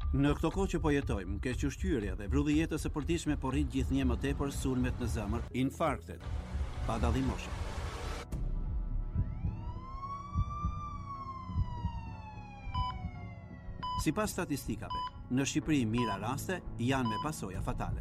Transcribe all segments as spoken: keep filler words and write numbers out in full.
Në këto kohë që po jetojmë, kequshqyrja dhe vrulli i jetës së përditshme po rrit gjithnjë më tepër sulmet në zemër, infarktet, pa dallim moshe. Sipas statistikave, në Shqipëri mira raste janë me pasoja fatale.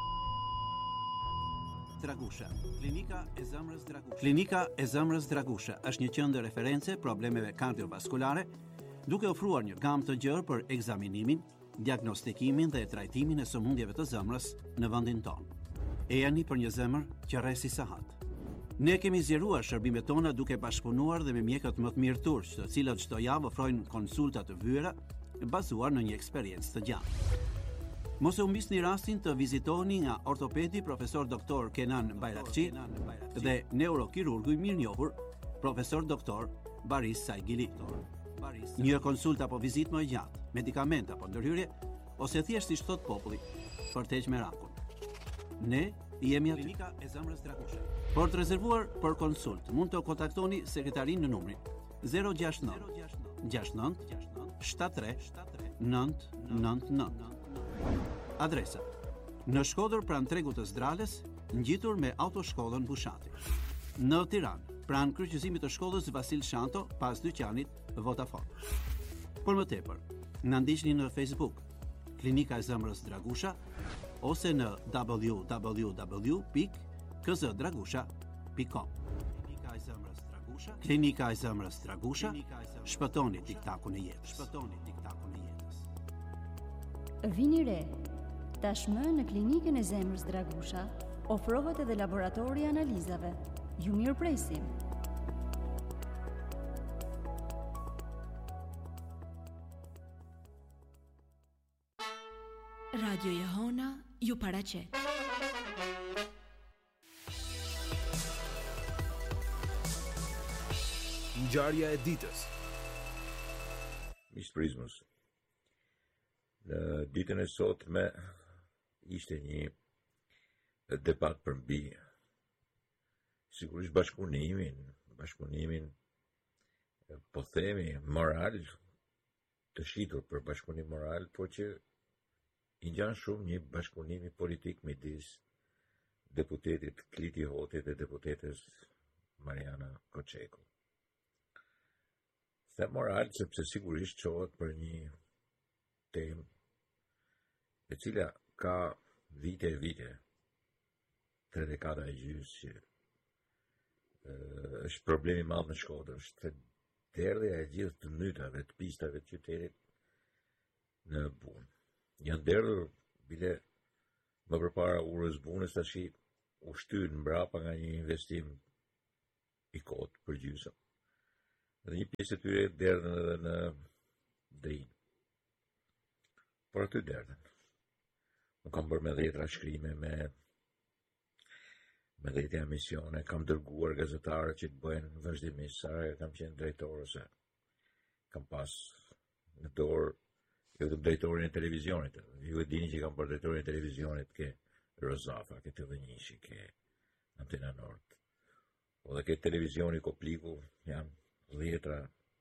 Dragusha, klinika e zemrës Dragusha. Klinika e zemrës Dragusha është një qendër reference problemeve kardiovaskulare, duke ofruar një gamë të gjerë për ekzaminimin, diagnostikimin dhe trajtimin e sëmundjeve të zemrës në vendin tonë. E jani për një zemër që rresi sahat. Ne kemi zgjeruar shërbimet tona duke bashkëpunuar dhe me mjekët më të mirë turq, të cilët çdo javë ofrojnë konsulta të vëra bazuar në një eksperiencë të gjatë. Mos e humbisni rastin të vizitoni nga ortopedi profesor doktor Kenan Bayrakçi dhe neurokirurgu i mirënjohur profesor doktor Baris Saigili. Një konsult apo vizitë më e gjatë, medikament apo ndërhyrje, ose thjesht siç thot populli, për të heqë merakun. Ne jemi aty. Klinika e zemrës Dragusha. Për të rezervuar për konsult, mund të kontaktoni sekretarinë në numrin zero gjasht nëntë gjasht nëntë shtatëdhjetë tre nëntë nëntë nëntë. Adresa: në Shkodër pranë tregut të Zdrales, ngjitur me autoshkollën Bushati. Në Tiranë, pranë kryqëzimit të shkollës Vasil Shanto, pas dyqanit Vodafone. Por më tepër, na ndiqni në Facebook, Klinika e zemrës Dragusha, ose në w w w pikë k z dragusha pikë com. Klinika e zemrës Dragusha, Klinika e zemrës Dragusha, shpëtoni tiktakun e jetës. Shpëtoni tiktakun e jetës. Vini re. Tashmë në Klinikën e zemrës Dragusha ofrohet edhe laboratori i analizave. Ju mirëpresim. Radio Jehona ju paraqet. Ngjarja e ditës. Mish Prizmës. Në ditën e sotme ishte një debat për mbi sigurisht bashkëpunimin, bashkëpunimin po themi moral, të shitur për bashkëpunim moral, por që i ngjan shumë një bashkëpunimi politik midis deputetit Kliti Hoti dhe deputetes Mariana Koçeku. Them moral sepse sigurisht qohet për një temë e cila ka vite e vite, tre dekada e gjys që uh, është problemi madh në Shkodër, është derdhja e gjithë të nytave, të pistave të qytetit në Bunë. Janë derdhur bile më përpara urës Bunës, tash u shtyn mbrapa nga një investim i kotë për gjysëm. Dhe një pjesë e tyre derdhen edhe në Drin. Por aty derdhen. Unë kam bërë me dhjetra shkrime, me me dhjetra emisione, kam dërguar gazetarë që të bëjnë vazhdimisht, sa kam qenë drejtor ose kam pas në dorë jo të drejtorin e televizionit. Ju e dini që kam bërë drejtorin e televizionit ke Rozafa, ke T V një, ke Antena Nord. O dhe ke televizioni Kopliku, janë dhjetra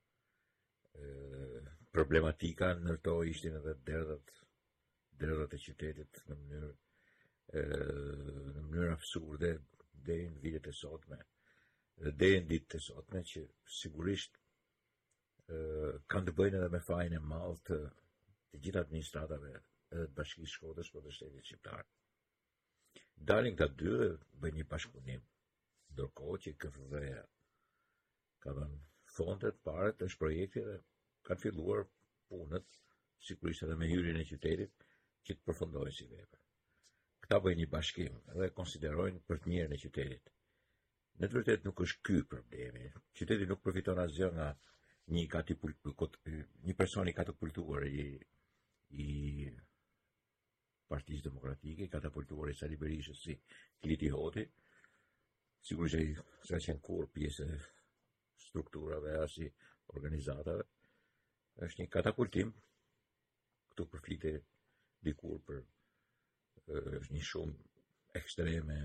problematika, nërto ishtin edhe derdhat derdhat e qytetit në mënyrë në mënyrë absurde deri në vitet e sotme dhe deri në ditët e sotme që sigurisht e, kanë të bëjnë edhe me fajin e madh të, të gjithë administratave edhe të Bashkisë Shkodrës për të shtetit shqiptar. Dalin këta dy dhe bëjnë një bashkëpunim, ndërkohë që K F V-ja ka dhënë fondet, paret, është projekti dhe kanë filluar punët, sigurisht edhe me hyrjen e qytetit, që të përfundojnë si vepër. Këta bëjnë një bashkim dhe konsiderojnë për të mirën e qytetit. Në të vërtetë nuk është ky problemi. Qyteti nuk përfiton asgjë nga një katapult, një person i katapultuar i i Partisë Demokratike, i katapultuar i Sali Berishës si Kliti Hoti. Sigurisht ai s'ka qenë kur pjesë e strukturave as i organizatave. Është një katapultim. Këtu përflitet dikur për është një shumë ekstreme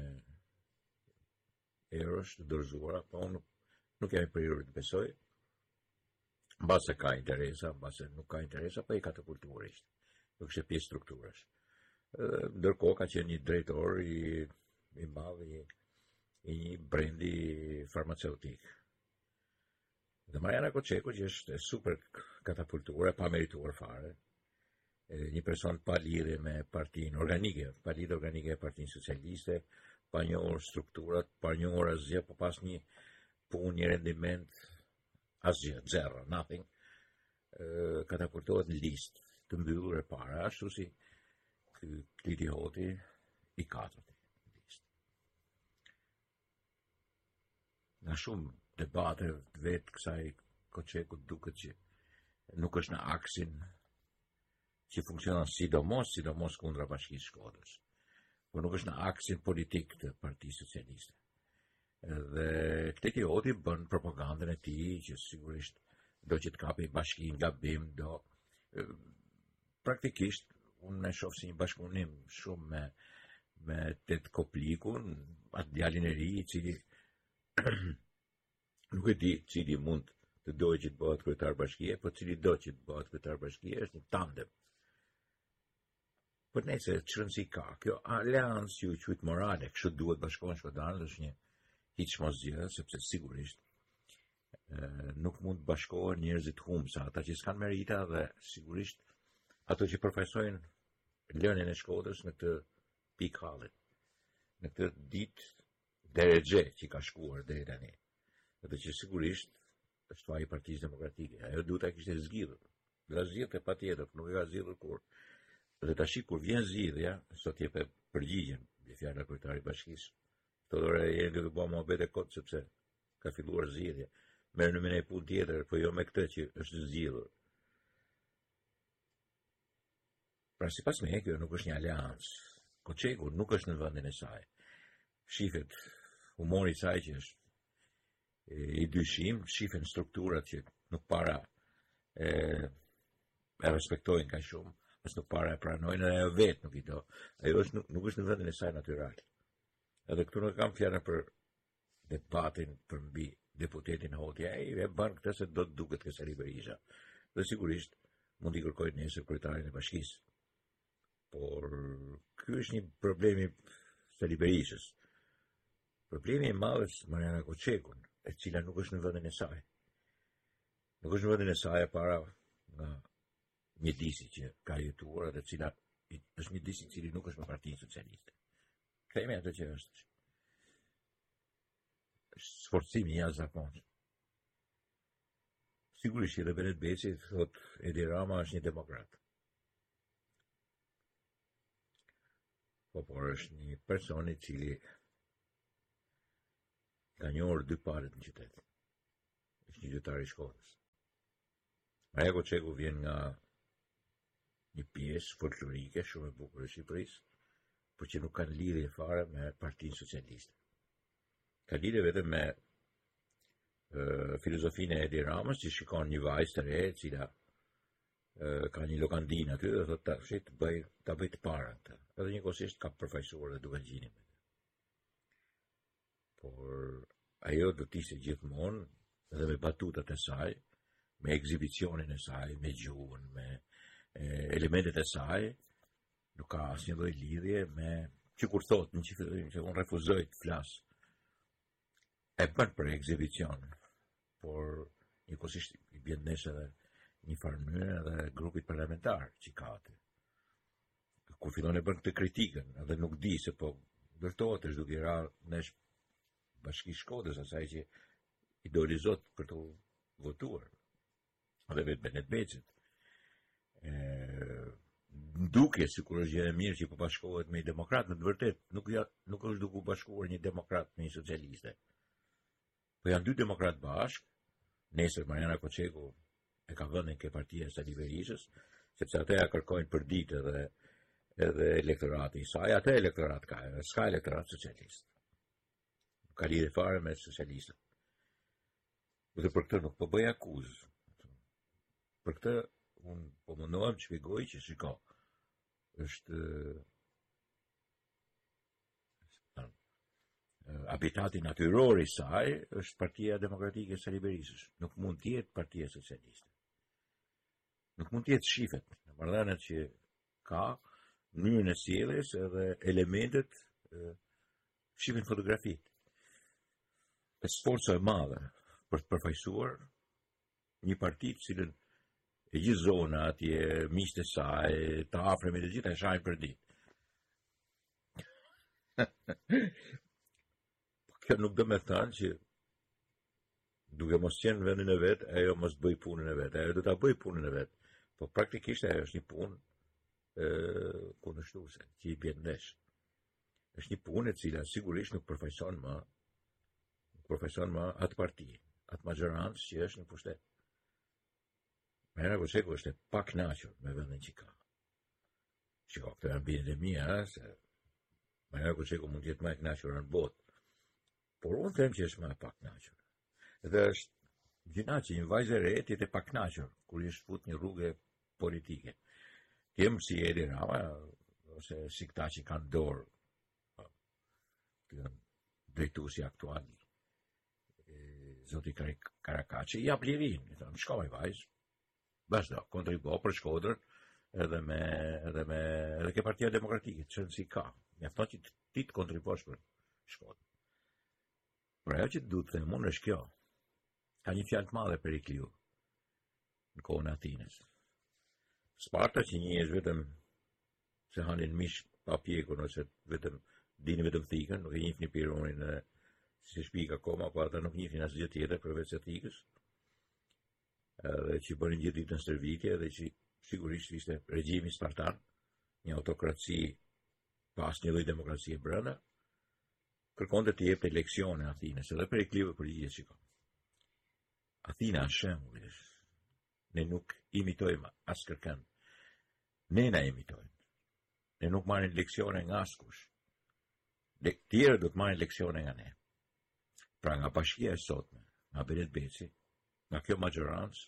erësh të dorëzuara, po unë nuk jam i prirur të besoj. Mbase ka interesa, mbase nuk ka interesa, po i katapultuar ishte. nuk ishte pjesë strukturës. Ndërkohë ka qenë një drejtor i, i madh i, i një brendi farmaceutik. Dhe Mariana Koçeku, që është super katapultuar, pa merituar fare, një person pa lidhje me partinë organike, pa lidhje organike e partinë socialiste, pa njohur strukturat, pa njohur asgjë, pa pas një punë, një rendiment, asgjë, zero, nothing, katapultohet në listë të mbyllur e para, ashtu si ky Kliti Hoti i katërt në listë. Nga shumë debate vetë kësaj Koçeku duket që nuk është në aksin që funksionon sidomos, sidomos kundra Bashkisë Shkodrës, por nuk është në aksin politik të Partisë Socialiste. Dhe Kliti Hoti bën propagandën e tij që sigurisht do që të kapi bashkinë nga bim, do praktikisht unë e shoh si një bashkëpunim shumë me me Tet Koplikun, atë djalin e ri i cili nuk e di cili mund të dojë që të bëhet kryetar bashkie, po cili do që të bëhet kryetar bashkie është një tandem. Por nëse çrëndsi ka, kjo aleancë ju quhet morale, kështu duhet bashkohen shkodarët, është një hiç mos gjë, sepse sigurisht e, nuk mund të bashkohen njerëzit humbsa, ata që s'kan merita dhe sigurisht ato që përfaqësojnë lënien e Shkodrës në këtë pikë halli, në këtë ditë deregje që ka shkuar deri tani. Ato që sigurisht është faji i Partisë Demokratike. Ajo duhet ta kishte zgjidhur. La zgjidhte patjetër, nuk e ka zgjidhur kur. Dhe tash kur vjen zgjidhja, sot jep përgjigjen me fjalën e kryetarit të bashkisë. Todore jeni duke bërë mohabet e kot sepse ka filluar zgjidhja. Merr në një punë tjetër, po jo me këtë që është zgjidhur. Pra sipas me kjo nuk është një aleancë. Koçeku nuk është në vendin e saj. Shifet humori i saj që është i dyshim, shifen strukturat që nuk para e, e respektojnë ka shumë, as nuk para e pranojnë, edhe ajo vetë nuk i do. Ajo është, nuk, nuk është në vendin e saj natyral. Edhe këtu nuk kam fjalën për debatin për mbi deputetin Hoti, ai e bën këtë se do të duket ke Sali Berisha. Dhe sigurisht mund t'i kërkojë nesër kryetarin e bashkisë. Por ky është një problem i Sali Berishës. Problemi i madh është Mariana Koçekun, e cila nuk është në vendin e saj. Nuk është në vendin e saj para nga një disi që ka jetuar dhe cila është një disi cili nuk është me Partinë Socialiste. Themi atë që është. Është sforcim i jashtëzakonshëm. Sigurisht që edhe Benet Beci thot Edi Rama është një demokrat. Po por është një person i cili ka njohur dy palët në qytet. Është një qytetar i Shkodrës. Mariana Koçeku vjen nga një pjesë folklorike shumë e bukur e Shqipërisë, por që nuk kanë lidhje fare me Partinë Socialiste. Ka lidhje vetëm me uh, filozofinë e Edi Ramës, që shikon një vajzë të re, e cila uh, ka një lokandinë aty dhe thotë tash të bëj ta bëj të parën këtë. Edhe njëkohësisht ka përfaqësuar dhe duke gjinin. Por ajo do të ishte gjithmonë edhe me batutat e saj, me ekzibicionin e saj, me gjuhën, me e, elementet e saj, nuk ka asnjë lloj lidhje me që kur thotë në fillim që unë refuzoj të flas. E bën për ekzibicion, por njëkohësisht i bën nesh edhe një farë mënyrë edhe grupit parlamentar që ka atë. Kur fillon e bën këtë kritikën, edhe nuk di se po ndërtohet është duke ra nesh Bashkisë Shkodrës, asaj që idolizot për të votuar. Edhe vetë Benet Becit. Nduke sikur është gjë e mirë që po bashkohet me një demokrat, në të vërtetë nuk ja, nuk është duke u bashkuar një demokrat me një socialiste. Po janë dy demokrat bashk, nesër Mariana Koçeku e ka vendin ke partia e Sali Berishës, sepse ata ja kërkojnë për ditë edhe edhe elektorati i saj, ata elektorat ka, s'ka elektorat socialist. Ka lidhje fare me socialistët. Dhe për këtë nuk po bëj akuzë. Për këtë unë po mundohem të shpjegoj që shiko, është habitati natyror i saj është Partia Demokratike e Sali Berishës. Nuk mund të jetë Partia Socialiste. Nuk mund të jetë shifet. Në marrëdhëniet që ka mënyrën e sjelljes edhe elementet e, shifin fotografit. E sforca e madhe për të përfaqësuar një parti të cilën e gjithë zona atje, miqtë e saj, të afërmit e gjitha e shajnë për ditë. Kjo nuk do me thënë që duke mos qenë në vendin e vet, ajo mos bëj punën e vet, ajo do ta bëj punën e vet. Po praktikisht ajo është një punë ë kundërshtuese, që i bën ndesh. Është një punë e cila sigurisht nuk përfaqëson më nuk përfaqëson më atë parti, atë majorancë që është në pushtet. Mariana Koçeku është e pakënaqur me vendin që ka. Shiko, këto janë bindjet e mia, se Mariana Koçeku mund të jetë më e kënaqur në botë, por unë them që është më e pakënaqur. Dhe është gjëna që një vajzë e re të jetë e pakënaqur kur i shfut një rrugë politike. Kem si Edi Rama, ose si këta që kanë dorë, të drejtuesi aktual, zoti Karakaçi, i jap lirin, i thonë, shkoj vajzë, vazhdo, kontribuo për Shkodrën, edhe me edhe me edhe ke Partia Demokratike, çon si ka. Mjafton që ti të kontribuosh për Shkodrën. Por ajo që duhet të them unë është kjo. Ka një fjalë të madhe për Perikliu në kohën e Atinës. Sparta që njihet vetëm se hanin mish pa pjekur, ose vetëm dini vetëm thikën, nuk e njihni Pironin e si shpik akoma, po ata nuk njihnin asgjë tjetër përveç thikës. Edhe që bënin gjithë ditën stërvitje, dhe që sigurisht ishte regjimi spartan, një autokraci pas një lloj demokracie brenda, kërkonte të jepte leksione Atinës, edhe Perikliu përgjigjet shikon. Athina është shembulli. Ne nuk imitojmë askërkën. Ne na imitojmë. Ne nuk marrim leksione nga askush. Dhe tjerë do të marrin leksione nga ne. Pra nga bashkia e sotme, nga Benet Beci, nga kjo majorancë,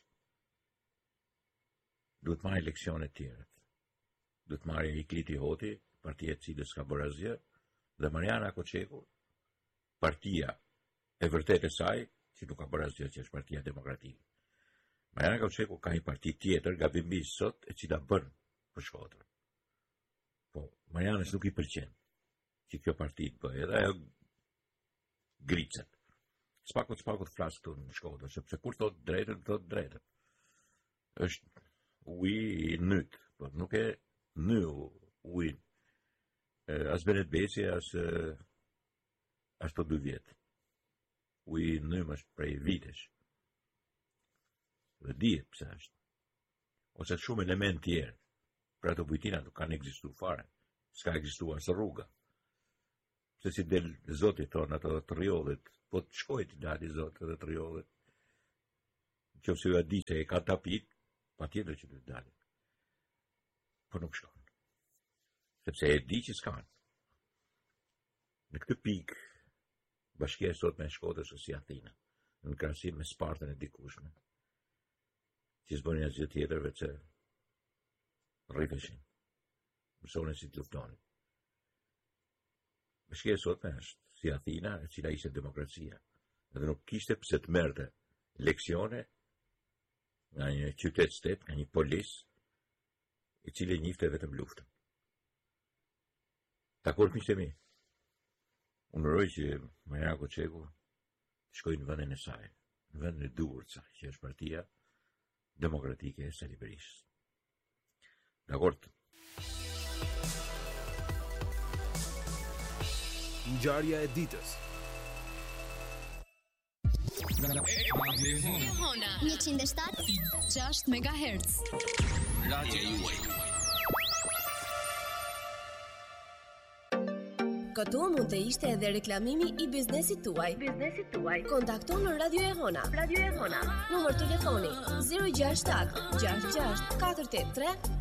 duhet marrin leksione të tjera. Duhet marrin Ikliti Hoti, partia e cilës ka bërë asgjë, dhe Mariana Koçeku, partia e vërtetë e saj, që nuk ka bërë asgjë, që është Partia Demokratike. Mariana Koçeku ka një parti tjetër, gabimbis sot, e cila bën për Shkodrën. Po, Marianës nuk i pëlqen që kjo parti të bëjë, edhe ajo gricet. Spakut spakut flas këtu në Shkodër, sepse kur thot drejtën, thot drejtën. Është uji i nyt, po nuk e ny ujin. As Benet Beci, as as të dy vjetë. Uji inym është prej vitesh. Dhe dihet pse është. Ose shumë element tjerë. Pra të bujtina nuk kanë ekzistuar fare. S'ka ekzistuar së rruga. Se si del zoti tonë ato të rjollit, po të shkojt i dali zotë dhe të rjollit. Që se ju a di se e ka tapit, pa tjetër që të dali. Po nuk shkon. Sepse e di që s'kanë. Në këtë pikë, bashkia e sot me Shkodrës është si Athina, në krahasim me Spartën e dikushme, që s'bënin asgjë tjetër veç se rrifeshin, mësonin si të luftonin. Bashkia e sotme është si Athina, e cila ishte demokracia, edhe nuk kishte pse të merrte leksione nga një qytet-shtet, nga një polis, i cili njihte vetëm luftën. Dakor, miqtë e mi, unë uroj që Mariana Koçeku shkojë në vendin e saj, në vendin e duhur të saj, që është Partia Demokratike e Sali Berishës. Dakor? Ngjarja e ditës. njëqind e shtatë e gjashtë megahertz. Radio juaj. Këtu mund të ishte edhe reklamimi i biznesit tuaj. Biznesit tuaj. Kontakto në Radio Ehona. Radio Ehona. Numër telefoni zero gjasht shtat gjasht gjasht katër tetë tre